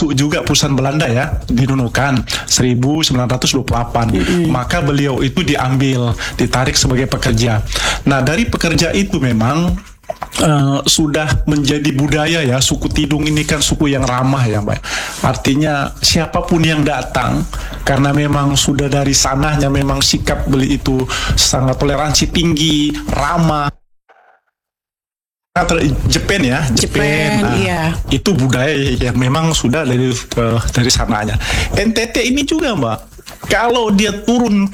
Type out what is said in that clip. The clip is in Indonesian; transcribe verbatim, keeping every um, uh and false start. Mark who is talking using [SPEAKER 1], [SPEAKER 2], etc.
[SPEAKER 1] suku juga perusahaan Belanda ya di Nunukan seribu sembilan ratus dua puluh delapan. Mm-hmm. Maka beliau itu diambil, ditarik sebagai pekerja. Nah dari pekerja itu memang Uh, sudah menjadi budaya ya, suku Tidung ini kan suku yang ramah ya Mbak. Artinya siapapun yang datang, karena memang sudah dari sananya memang sikap beli itu sangat toleransi tinggi, ramah. Jepang ya, Jepang, nah,
[SPEAKER 2] iya.
[SPEAKER 1] Itu budaya yang memang sudah dari uh, dari sananya. N T T ini juga Mbak, kalau dia turun